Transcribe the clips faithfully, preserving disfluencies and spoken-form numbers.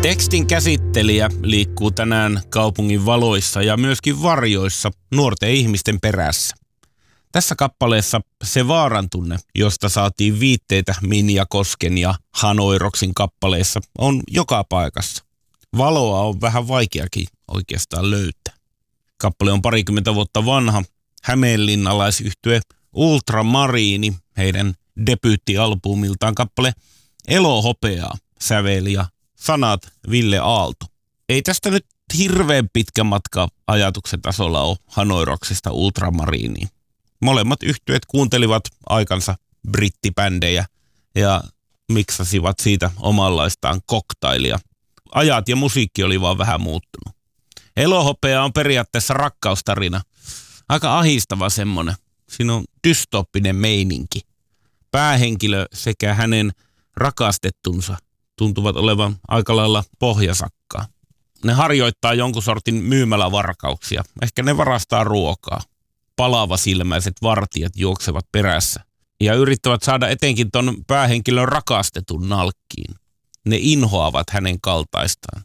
Tekstin käsittelijä liikkuu tänään kaupungin valoissa ja myöskin varjoissa nuorten ihmisten perässä. Tässä kappaleessa se vaarantunne, josta saatiin viitteitä Minja Kosken ja Hanoiroksin kappaleissa, on joka paikassa. Valoa on vähän vaikeakin oikeastaan löytää. Kappale on parikymmentä vuotta vanha. Hämeenlinnalaisyhtye Ultramariini, heidän debyyttialbumiltaan kappale Elohopeaa säveli ja sanat Ville Aalto. Ei tästä nyt hirveän pitkä matka ajatuksen tasolla ole Hanoiroksista Ultramariiniin. Molemmat yhtyeet kuuntelivat aikansa brittibändejä ja miksasivat siitä omanlaistaan koktailia. Ajat ja musiikki oli vaan vähän muuttunut. Elohopea on periaatteessa rakkaustarina. Aika ahistava semmonen. Siinä on dystooppinen meininki. Päähenkilö sekä hänen rakastettunsa tuntuvat olevan aika lailla pohjasakkaa. Ne harjoittaa jonkun sortin myymälävarkauksia. Ehkä ne varastaa ruokaa. Palavasilmäiset vartijat juoksevat perässä ja yrittävät saada etenkin ton päähenkilön rakastetun nalkkiin. Ne inhoavat hänen kaltaistaan.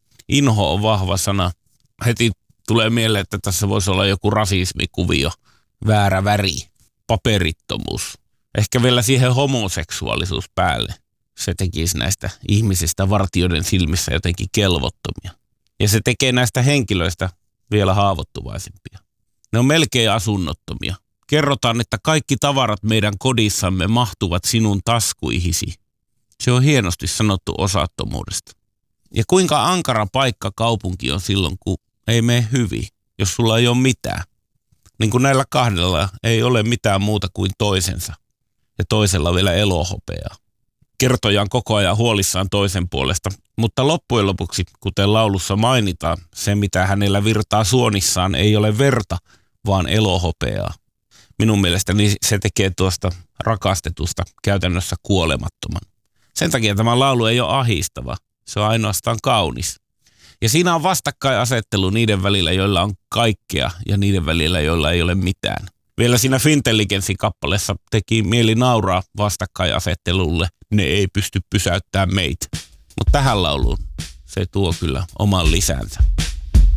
Inho on vahva sana. Heti tulee mieleen, että tässä voisi olla joku rasismikuvio, väärä väri, paperittomuus. Ehkä vielä siihen homoseksuaalisuus päälle. Se tekisi näistä ihmisistä vartijoiden silmissä jotenkin kelvottomia. Ja se tekee näistä henkilöistä vielä haavoittuvaisempia. Ne on melkein asunnottomia. Kerrotaan, että kaikki tavarat meidän kodissamme mahtuvat sinun taskuihisi. Se on hienosti sanottu osattomuudesta. Ja kuinka ankara paikka kaupunki on silloin, kun ei mene hyvin, jos sulla ei ole mitään. Niin kuin näillä kahdella ei ole mitään muuta kuin toisensa. Ja toisella vielä elohopeaa. Kertoja on koko ajan huolissaan toisen puolesta, mutta loppujen lopuksi, kuten laulussa mainitaan, se mitä hänellä virtaa suonissaan ei ole verta, vaan elohopeaa. Minun mielestäni se tekee tuosta rakastetusta käytännössä kuolemattoman. Sen takia tämä laulu ei ole ahistava, se on ainoastaan kaunis. Ja siinä on vastakkainasettelu niiden välillä, joilla on kaikkea ja niiden välillä, joilla ei ole mitään. Vielä siinä Fintelligenssin kappaleessa teki mieli nauraa vastakkainasettelulle, ne ei pysty pysäyttämään meitä. Mutta tähän lauluun se tuo kyllä oman lisänsä.